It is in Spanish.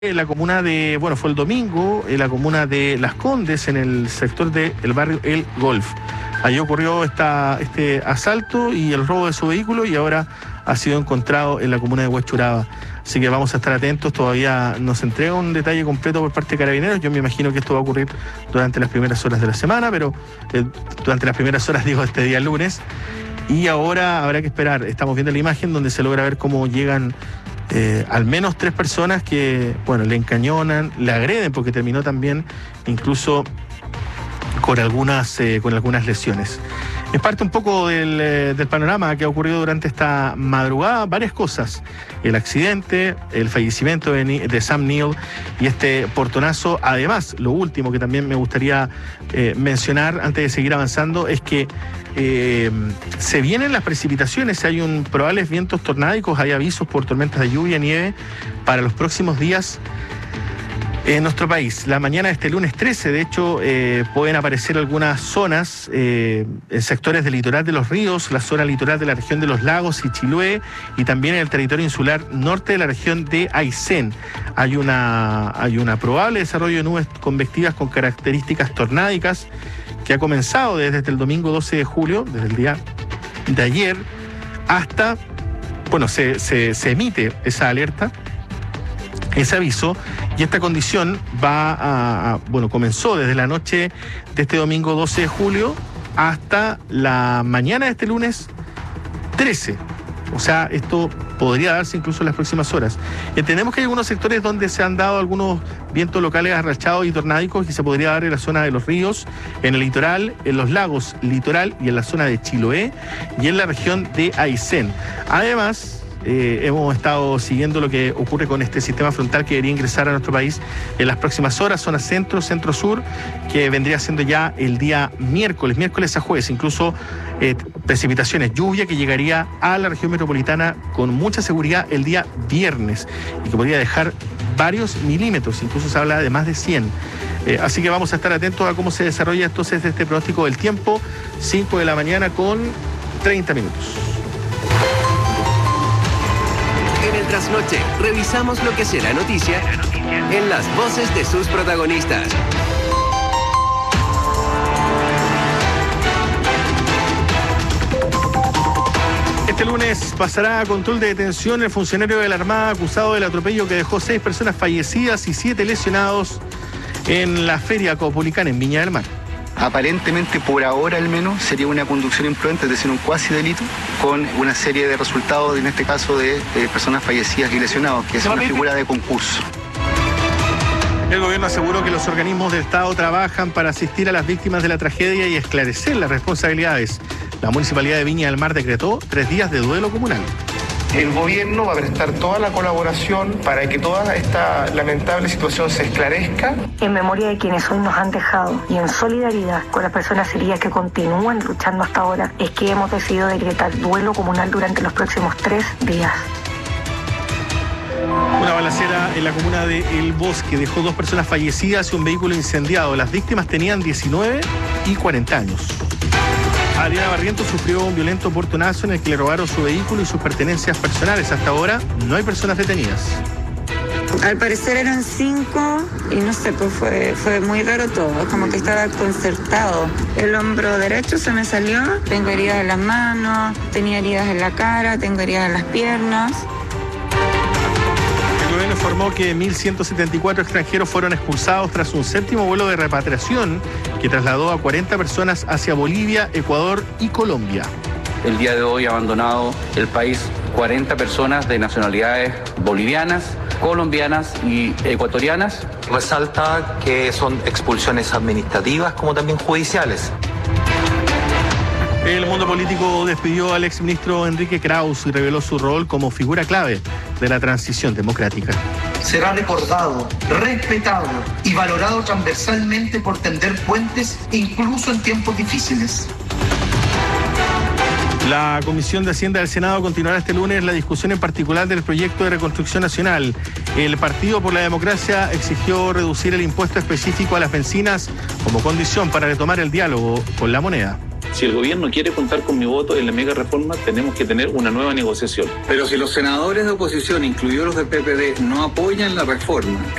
En la comuna de, bueno, fue el domingo, en la comuna de Las Condes, en el sector del barrio El Golf. Allí ocurrió este asalto y el robo de su vehículo y ahora ha sido encontrado en la comuna de Huechuraba. Así que vamos a estar atentos, todavía no se entrega un detalle completo por parte de Carabineros. Yo me imagino que esto va a ocurrir durante las primeras horas de la semana, pero durante las primeras horas, digo, este día lunes. Y ahora habrá que esperar. Estamos viendo la imagen donde se logra ver cómo llegan al menos 3 personas que, bueno, le encañonan, le agreden, porque terminó también incluso con algunas lesiones. Es parte un poco del panorama que ha ocurrido durante esta madrugada, varias cosas. El accidente, el fallecimiento de Sam Neill y este portonazo. Además, lo último que también me gustaría mencionar antes de seguir avanzando es que se vienen las precipitaciones, hay probables vientos tornádicos, hay avisos por tormentas de lluvia, nieve para los próximos días en nuestro país. La mañana de este lunes 13, de hecho, pueden aparecer algunas zonas en sectores del litoral de los ríos, la zona litoral de la región de los lagos y Chiloé, y también en el territorio insular norte de la región de Aysén. Hay una probable desarrollo de nubes convectivas con características tornádicas que ha comenzado desde el domingo 12 de julio, desde el día de ayer, hasta, bueno, se emite esa alerta, ese aviso, y esta condición comenzó desde la noche de este domingo 12 de julio hasta la mañana de este lunes 13. O sea, esto podría darse incluso en las próximas horas. Entendemos que hay algunos sectores donde se han dado algunos vientos locales arrachados y tornádicos que se podría dar en la zona de los ríos, en el litoral, en los lagos litoral y en la zona de Chiloé y en la región de Aysén. Además, hemos estado siguiendo lo que ocurre con este sistema frontal que debería ingresar a nuestro país en las próximas horas, zona centro, centro-sur, que vendría siendo ya el día miércoles a jueves, incluso precipitaciones, lluvia que llegaría a la región metropolitana con mucha seguridad el día viernes y que podría dejar varios milímetros, incluso se habla de más de 100. Así que vamos a estar atentos a cómo se desarrolla entonces este pronóstico del tiempo, 5 de la mañana con 30 minutos. En el trasnoche, revisamos lo que será noticia en las voces de sus protagonistas. Este lunes pasará a control de detención el funcionario de la Armada acusado del atropello que dejó 6 personas fallecidas y 7 lesionados en la Feria Caupolicán en Viña del Mar. Aparentemente, por ahora al menos, sería una conducción imprudente, es decir, un cuasi delito, con una serie de resultados, en este caso de personas fallecidas y lesionados, que es una figura de concurso. El gobierno aseguró que los organismos del Estado trabajan para asistir a las víctimas de la tragedia y esclarecer las responsabilidades. La Municipalidad de Viña del Mar decretó 3 días de duelo comunal. El gobierno va a prestar toda la colaboración para que toda esta lamentable situación se esclarezca. En memoria de quienes hoy nos han dejado y en solidaridad con las personas heridas que continúan luchando hasta ahora, es que hemos decidido decretar duelo comunal durante los próximos 3 días. Una balacera en la comuna de El Bosque dejó 2 personas fallecidas y un vehículo incendiado. Las víctimas tenían 19 y 40 años. Adriana Barrientos sufrió un violento portonazo en el que le robaron su vehículo y sus pertenencias personales. Hasta ahora no hay personas detenidas. Al parecer eran 5 y no sé, pues fue muy raro todo, como que estaba concertado. El hombro derecho se me salió, tengo heridas en las manos, tenía heridas en la cara, tengo heridas en las piernas. El gobierno informó que 1.174 extranjeros fueron expulsados tras un 7º vuelo de repatriación que trasladó a 40 personas hacia Bolivia, Ecuador y Colombia. El día de hoy ha abandonado el país 40 personas de nacionalidades bolivianas, colombianas y ecuatorianas. Resalta que son expulsiones administrativas como también judiciales. El mundo político despidió al exministro Enrique Krauss y reveló su rol como figura clave de la transición democrática. Será recordado, respetado y valorado transversalmente por tender puentes incluso en tiempos difíciles. La Comisión de Hacienda del Senado continuará este lunes la discusión en particular del proyecto de reconstrucción nacional. El Partido por la Democracia exigió reducir el impuesto específico a las bencinas como condición para retomar el diálogo con la moneda. Si el gobierno quiere contar con mi voto en la mega reforma, tenemos que tener una nueva negociación. Pero si los senadores de oposición, incluidos los del PPD, no apoyan la reforma,